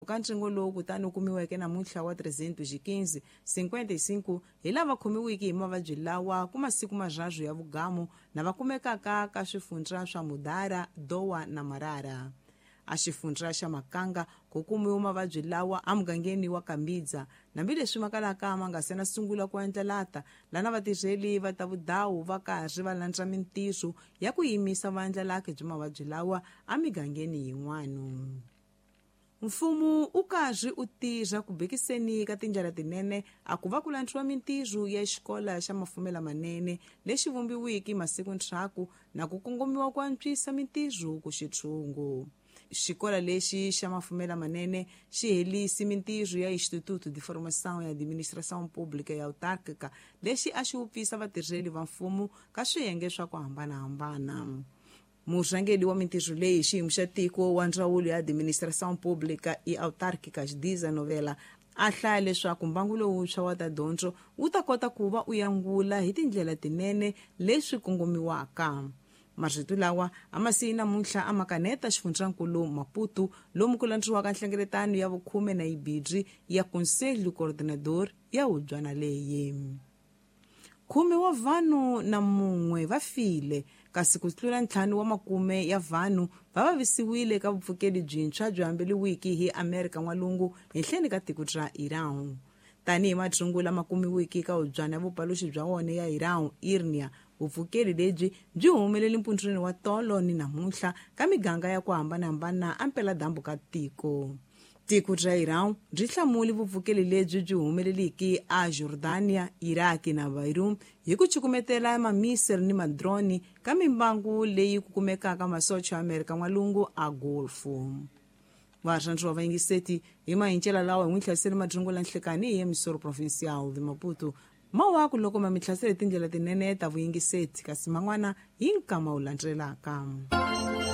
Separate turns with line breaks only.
ka ntsengo lowu kutani u kumiweke namuntlha wa 315 55 hi lava khomiwiki hi mavabyi lawa ku masiku mazhazu ya vugamu na va kumekaka ka swifundza swa Mudara, Dowa na Marara. A xifundza xa Makanga ku kumiwa mavabyi lawa a mugangeni wa Kambidza nambileswi makalaka ma nga se na sungula ku endla lata lana vatirheli va ta vudawu va karhi va landza mintirho ya ku yimisa vaendlelaka bya mavabyi lawa a migangeni yin'wana. Mfumo u karhi u tirha ku bekiseni ka tindlela tinene a ku va ku lantshiwa mintirho ya xikola xa Mafumela Manene lexi vumbiwiki masiku nthraku na ku kongomiwa ku antswisa mintirho ku xitshungu. Xikola lexi xa Mafumela Manene xi helisi mintirho ya Instituto de Formação e Administração Pública e Autárquica lexi a xi upfisa vatirheli va mfumo ka swiyenge swa ku hambanahambana. Murhangeli wa mintirho leyi xiyimo xa tiko wa ndzawulo ya Administração Pública e Autárquica Diza Novela a hlaya leswaku mbangu lowuntshwa wa ta dyondzo wu ta kota ku va u yangula hi tindlela tinene leswi kongomiwaka. Marito lawa a ma siyi namuntlha a Makaneta xifundzankulu Maputo lomu ku lantshiwaka nhlengeletano ya vukhume na yibidri ya Conselho Coordenador ya hubyana leyi. 10 wa vanhu na mun'we va file kasi ku tlula 5 wa makume ya vanhu va vavisiwile ka vupfukeli byintshwa byi hambeliwiki hi Amerika N'walungu henhleni ka tiko ra Iran. Tanihi mathsungu lama kumiwiki ka hubyana ya vupaluxi bya wona ya Iran Irnia, vupfukeli lebyi byi humelele mpundzweni wa tolo ni namuntlha ka miganga ya ku hambanahambana ampela dambu ka tiko. Tiko ra Iran byi hlamuli vupfukeli lebyi byi humeleliki a Jordania, Iraki na Bahrain hi ku cukumetela mamisiri ni madroni ka mimbangu leyi ku kumekaka masocha ya Amerika N'walungu a Golfu. Varhandziwa va yingiseti hi mahincela lawa hi n'wi hlaseri madrungula nhlekani hi emisoro provincial de Maputo mawaku loko ma mithlaseli tindlela tinene ta vuyingiseti kasi man'wana hi nkama wu landzelaka.